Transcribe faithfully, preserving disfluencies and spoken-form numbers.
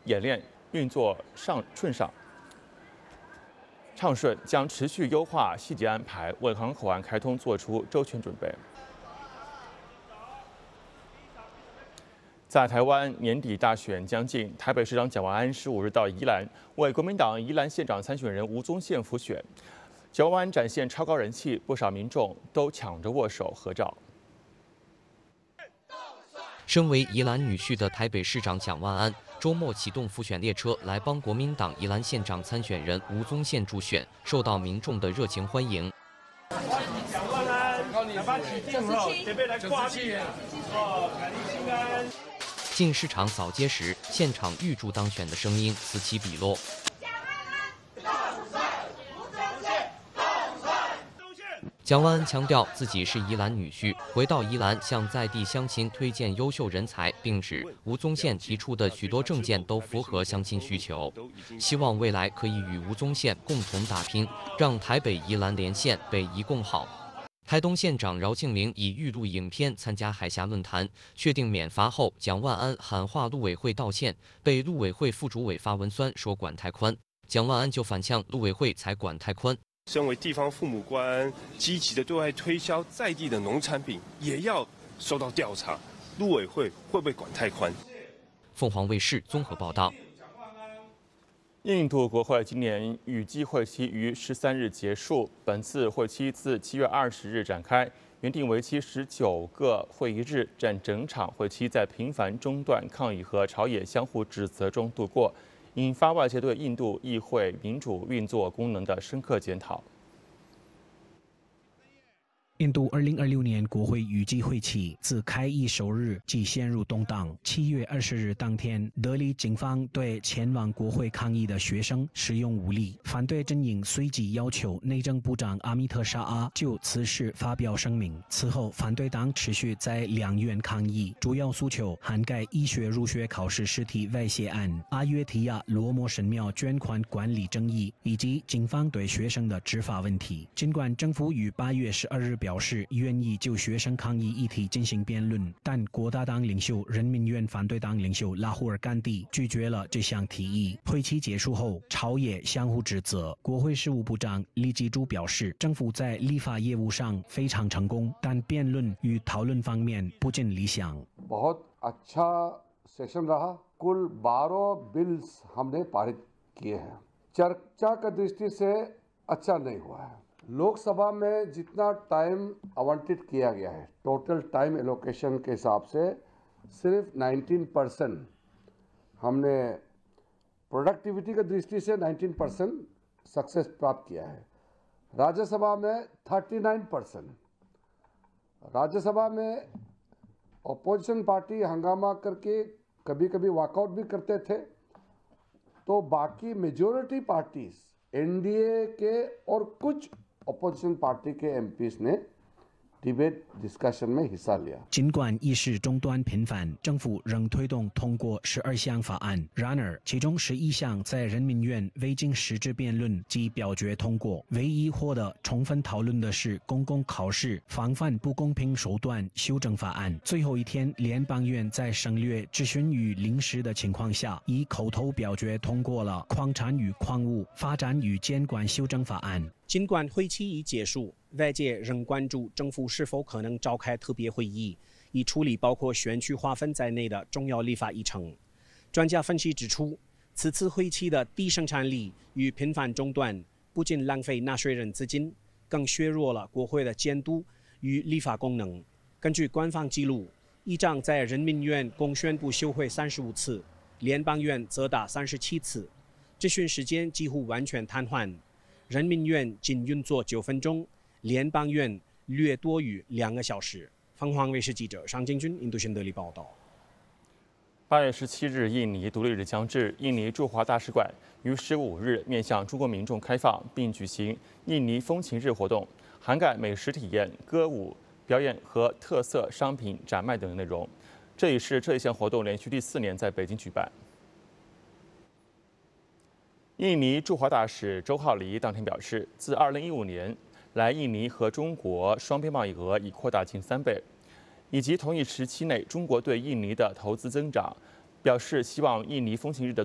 演练运作上顺畅畅顺，将持续优化细节安排，为港口岸开通做出周全准备。在台湾年底大选将近，台北市长蒋万安十五日到宜兰为国民党宜兰县长参选人吴宗宪辅选。蒋万安展现超高人气，不少民众都抢着握手合照。 身为宜兰女婿的台北市长蒋万安，周末启动辅选列车来帮国民党宜兰县长参选人吴宗宪助选，受到民众的热情欢迎。 欢迎蒋万安，哪怕起敬哈，准备来挂历哦，感谢心安。 进市场扫街时，现场预祝当选的声音此起彼落。蒋万安强调自己是宜兰女婿，回到宜兰向在地乡亲推荐优秀人才，并指吴宗宪提出的许多政见都符合乡亲需求，希望未来可以与吴宗宪共同打拼，让台北宜兰连线北宜共好。台东县长饶庆明以预录影片参加海峡论坛，确定免罚后，蒋万安喊话陆委会道歉，被陆委会副主委发文酸说管太宽，蒋万安就反呛陆委会才管太宽。 身为地方父母官，积极的对外推销在地的农产品，也要受到调查。陆委会会不会管太宽？ 凤凰卫视综合报道。 印度国会今年雨季会期于十三日结束，本次会期自七月二十日展开，原定为期十九个会议日，占整场会期在频繁中断抗议和朝野相互指责中度过，引发外界对印度议会民主运作功能的深刻检讨。 印度二零二六年国会雨季会期自开议首日即陷入动荡。七月二十日当天，德里警方对前往国会抗议的学生使用武力，反对阵营随即要求内政部长阿米特沙阿就此事发表声明。此后，反对党持续在两院抗议，主要诉求涵盖医学入学考试试题外泄案、阿约提亚罗摩神庙捐款管理争议以及警方对学生的执法问题。尽管政府于八月十二日表示愿意就学生抗议议题进行辩论，但国大党领袖人民院反对党领袖拉胡尔甘地拒绝了这项提议。会期结束后，朝野相互指责。国会事务部长李吉珠表示，政府在立法业务上非常成功，但辩论与讨论方面不尽理想。 बहुत अच्छा सेशन रहा। कुल बारह बिल्स हमने पारित किए हैं। चर्चा की दृष्टि से अच्छा नहीं हुआ है। लोकसभा में जितना टाइम आवंटित किया गया है, टोटल टाइम एलोकेशन के हिसाब से सिर्फ उन्नीस परसेंट हमने प्रोडक्टिविटी की दृष्टि से उन्नीस परसेंट सक्सेस प्राप्त किया है। राज्यसभा में उनतालीस परसेंट। राज्यसभा में अपोजिशन पार्टी हंगामा करके कभी कभी वॉकआउट भी करते थे, तो बाकी मेजॉरिटी पार्टीज एनडीए के और कुछ अपोजिशन पार्टी के एमपीज ने डिबेट डिस्कशन में हिस्सा लिया。 尽管议事中断频繁，政府仍推动通过十二项法案。然而，其中十一项在人民院未经实质辩论即表决通过。唯一获得充分讨论的是公共考试防范不公平手段修正法案。最后一天，联邦院在省略质询与临时的情况下，以口头表决通过了矿产与矿物发展与监管修正法案。 尽管会期已结束，外界仍关注政府是否可能召开特别会议，以处理包括选区划分在内的重要立法议程。专家分析指出，此次会期的低生产力与频繁中断，不仅浪费纳税人资金，更削弱了国会的监督与立法功能。根据官方记录，议长在人民院共宣布休会三十五次，联邦院则达三十七次，质询时间几乎完全瘫痪。人民院仅运作九分钟，联邦院略多于两个小时。凤凰卫视记者尚金军印度新德里报道。 八月十七日，印尼独立日将至，印尼驻华大使馆于十五日面向中国民众开放，并举行印尼风情日活动，涵盖美食体验、歌舞表演和特色商品展卖等内容。这也是这一项活动连续第四年在北京举办。印尼驻华大使周浩黎当天表示，自二零一五年来，印尼和中国双边贸易额已扩大近三倍，以及同一时期内中国对印尼的投资增长，表示希望印尼风情日的